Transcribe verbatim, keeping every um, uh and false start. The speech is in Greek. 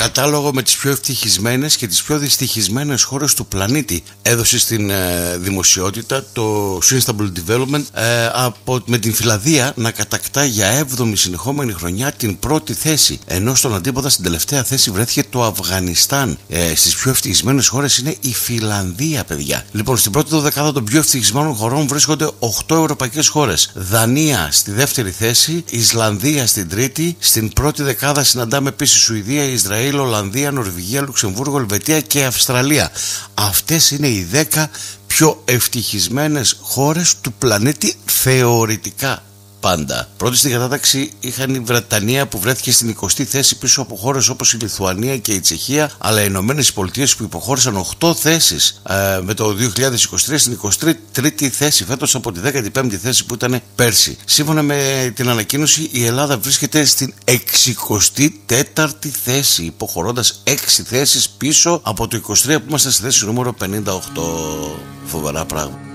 κατάλογο με τις πιο ευτυχισμένες και τις πιο δυστυχισμένες χώρες του πλανήτη έδωσε στην ε, δημοσιότητα το Sustainable Development ε, από, με την Φιλανδία να κατακτά για έβδομη συνεχόμενη χρονιά την πρώτη θέση, ενώ στον αντίποδα στην τελευταία θέση βρέθηκε το Αφγανιστάν. Ε, στις πιο ευτυχισμένες χώρες είναι η Φιλανδία, παιδιά. Λοιπόν, στην πρώτη δεκάδα των πιο ευτυχισμένων χωρών βρίσκονται οκτώ ευρωπαϊκές χώρες. Δανία στη δεύτερη θέση, Ισλανδία στην τρίτη, στην πρώτη δεκάδα συναντάμε επίσης Σουηδία, Ισραήλ, Ολλανδία, Νορβηγία, Λουξεμβούργο, Ελβετία και Αυστραλία. Αυτές είναι οι δέκα πιο ευτυχισμένες χώρες του πλανήτη θεωρητικά. Πάντα. Πρώτη στην κατάταξη είχαν η Βρετανία που βρέθηκε στην εικοστή θέση πίσω από χώρες όπως η Λιθουανία και η Τσεχία, αλλά οι Ηνωμένες Πολιτείες που υποχώρησαν οκτώ θέσεις ε, με το δύο χιλιάδες είκοσι τρία στην εικοστή τρίτη θέση φέτος από τη δέκατη πέμπτη θέση που ήταν πέρσι. Σύμφωνα με την ανακοίνωση, η Ελλάδα βρίσκεται στην εξηκοστή τέταρτη θέση, υποχωρώντας έξι θέσεις πίσω από το είκοσι τρία που είμαστε στη θέση νούμερο πενήντα οκτώ. Φοβερά πράγμα.